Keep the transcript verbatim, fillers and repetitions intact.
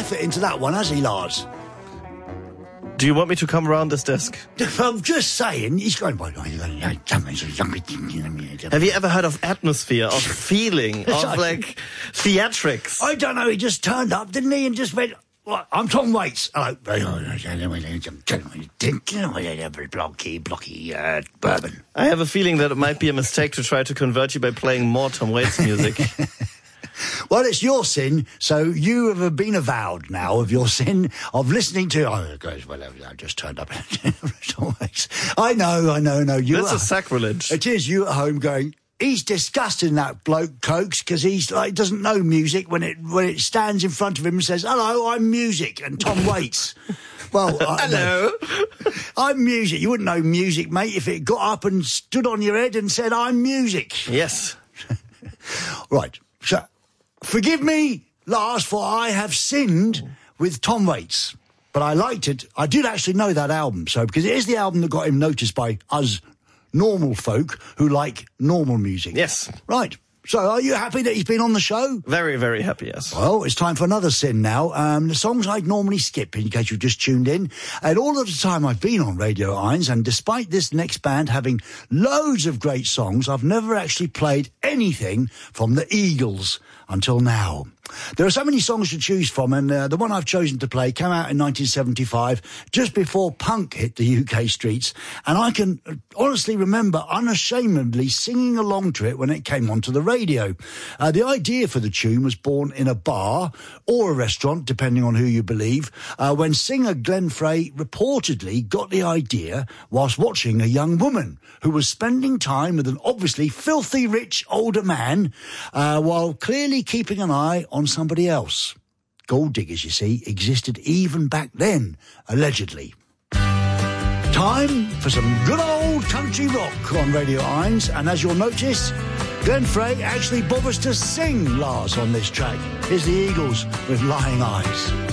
effort into that one, has he, Lars? Do you want me to come around this desk? I'm just saying, he's going... Have you ever heard of atmosphere, of feeling, of, like, theatrics? I don't know, he just turned up, didn't he, and just went... Well, I'm Tom Waits. Hello. Blocky, blocky, uh, bourbon. I have a feeling that it might be a mistake to try to convert you by playing more Tom Waits music. Well, it's your sin, so you have been avowed now of your sin of listening to... Oh, guys, well, I just turned up. I know, I know, no. You That's a sacrilege. It is, you at home going... He's disgusting, that bloke, Cokes, because he's like doesn't know music when it when it stands in front of him and says, "Hello, I'm music," and Tom Waits. Well, I, hello, no, I'm music. You wouldn't know music, mate, if it got up and stood on your head and said, "I'm music." Yes. Right. So, forgive me, Lars, for I have sinned with Tom Waits, but I liked it. I did actually know that album, so because it is the album that got him noticed by us normal folk who like normal music. Yes. Right. So are you happy that he's been on the show? Very, very happy, yes. Well, it's time for another sin now. Um, the songs I'd normally skip, in case you've just tuned in. And all of the time I've been on Radio Irons, and despite this next band having loads of great songs, I've never actually played anything from the Eagles until now. There are so many songs to choose from, and uh, the one I've chosen to play came out in nineteen seventy-five, just before punk hit the U K streets, and I can honestly remember unashamedly singing along to it when it came onto the radio. Uh, the idea for the tune was born in a bar or a restaurant, depending on who you believe, uh, when singer Glenn Frey reportedly got the idea whilst watching a young woman who was spending time with an obviously filthy rich older man, uh, while clearly keeping an eye on somebody else. Gold diggers, you see, existed even back then, allegedly. Time for some good old country rock on Radio Irons, and as you'll notice, Glenn Frey actually bothers to sing Lars on this track. Here's the Eagles with Lying Eyes.